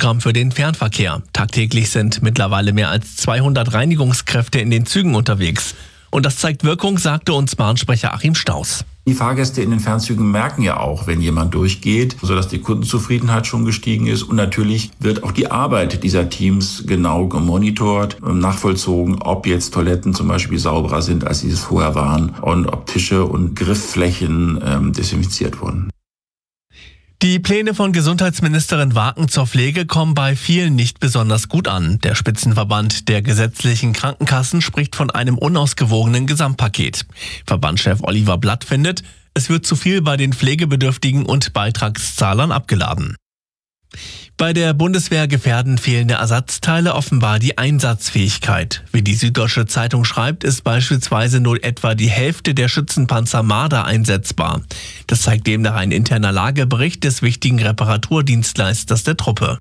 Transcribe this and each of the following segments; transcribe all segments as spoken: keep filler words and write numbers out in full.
Sparprogramm für den Fernverkehr. Tagtäglich sind mittlerweile mehr als zweihundert Reinigungskräfte in den Zügen unterwegs. Und das zeigt Wirkung, sagte uns Bahnsprecher Achim Staus. Die Fahrgäste in den Fernzügen merken ja auch, wenn jemand durchgeht, sodass die Kundenzufriedenheit schon gestiegen ist. Und natürlich wird auch die Arbeit dieser Teams genau gemonitort, nachvollzogen, ob jetzt Toiletten zum Beispiel sauberer sind, als sie es vorher waren, und ob Tische und Griffflächen ähm, desinfiziert wurden. Die Pläne von Gesundheitsministerin Waken zur Pflege kommen bei vielen nicht besonders gut an. Der Spitzenverband der gesetzlichen Krankenkassen spricht von einem unausgewogenen Gesamtpaket. Verbandschef Oliver Blatt findet, es wird zu viel bei den Pflegebedürftigen und Beitragszahlern abgeladen. Bei der Bundeswehr gefährden fehlende Ersatzteile offenbar die Einsatzfähigkeit. Wie die Süddeutsche Zeitung schreibt, ist beispielsweise nur etwa die Hälfte der Schützenpanzer Marder einsetzbar. Das zeigt demnach ein interner Lagebericht des wichtigen Reparaturdienstleisters der Truppe.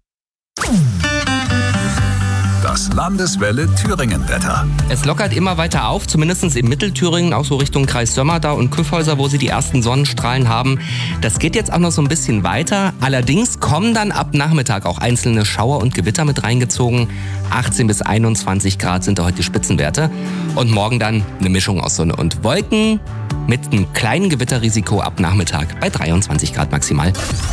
Das Landeswelle Thüringen-Wetter. Es lockert immer weiter auf, zumindest im Mittelthüringen, auch so Richtung Kreis Sömmerda und Kyffhäuser, wo sie die ersten Sonnenstrahlen haben. Das geht jetzt auch noch so ein bisschen weiter. Allerdings kommen dann ab Nachmittag auch einzelne Schauer und Gewitter mit reingezogen. achtzehn bis einundzwanzig Grad sind da heute die Spitzenwerte. Und morgen dann eine Mischung aus Sonne und Wolken mit einem kleinen Gewitterrisiko ab Nachmittag bei dreiundzwanzig Grad maximal.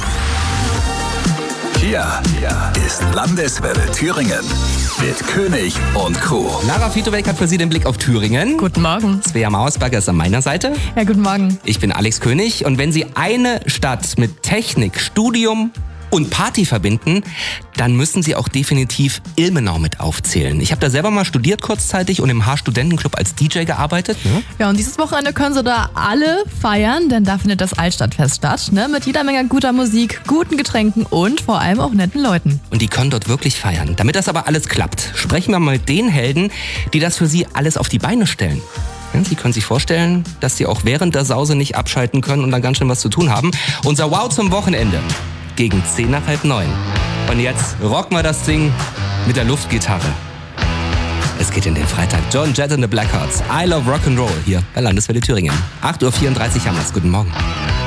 Hier, hier ist Landeswelle Thüringen mit König und Co. Lara Fitowek hat für Sie den Blick auf Thüringen. Guten Morgen. Svea Mauersberger ist an meiner Seite. Ja, guten Morgen. Ich bin Alex König und wenn Sie eine Stadt mit Technik, Studium und Party verbinden, dann müssen Sie auch definitiv Ilmenau mit aufzählen. Ich habe da selber mal studiert kurzzeitig und im H-Studentenclub als D J gearbeitet. Ja? Ja, und dieses Wochenende können Sie da alle feiern, denn da findet das Altstadtfest statt, ne? Mit jeder Menge guter Musik, guten Getränken und vor allem auch netten Leuten. Und die können dort wirklich feiern. Damit das aber alles klappt, sprechen wir mal mit den Helden, die das für Sie alles auf die Beine stellen. Ja, Sie können sich vorstellen, dass Sie auch während der Sause nicht abschalten können und dann ganz schön was zu tun haben. Unser Wow zum Wochenende. Gegen zehn nach halb neun. Und jetzt rocken wir das Ding mit der Luftgitarre. Es geht in den Freitag. Joan Jett and the Blackhearts. I Love Rock'n'Roll hier bei Landeswelle Thüringen. acht Uhr vierunddreißig haben wir es. Guten Morgen.